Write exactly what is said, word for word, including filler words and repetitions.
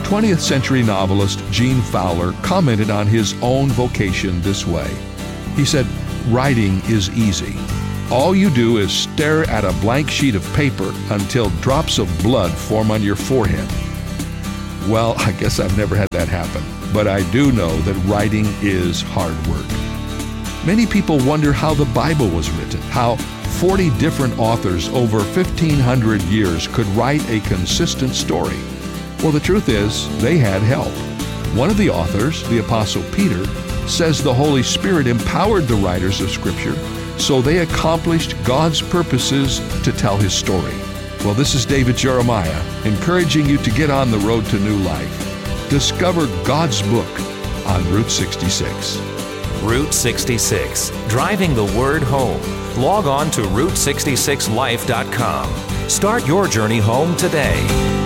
twentieth century novelist Gene Fowler commented on his own vocation this way. He said, "Writing is easy. All you do is stare at a blank sheet of paper until drops of blood form on your forehead." Well, I guess I've never had that happen, but I do know that writing is hard work. Many people wonder how the Bible was written, how forty different authors over fifteen hundred years could write a consistent story. Well, the truth is, they had help. One of the authors, the Apostle Peter, says the Holy Spirit empowered the writers of Scripture so they accomplished God's purposes to tell His story. Well, this is David Jeremiah, encouraging you to get on the road to new life. Discover God's book on Route sixty-six. Route sixty-six, driving the word home. Log on to route sixty-six life dot com. Start your journey home today.